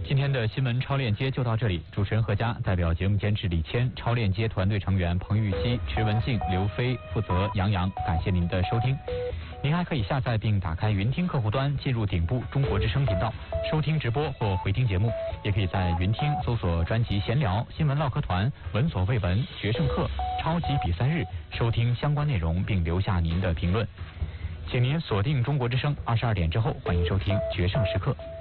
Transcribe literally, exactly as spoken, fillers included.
今天的新闻超链接就到这里，主持人何佳代表节目监制李谦、超链接团队成员彭玉熙、池文静、刘飞负责杨洋，感谢您的收听。您还可以下载并打开云听客户端，进入顶部中国之声频道，收听直播或回听节目。也可以在云听搜索专辑闲聊、新闻唠嗑团、闻所未闻、决胜课、超级比赛日，收听相关内容并留下您的评论。请您锁定中国之声，二十二点之后欢迎收听决胜时刻。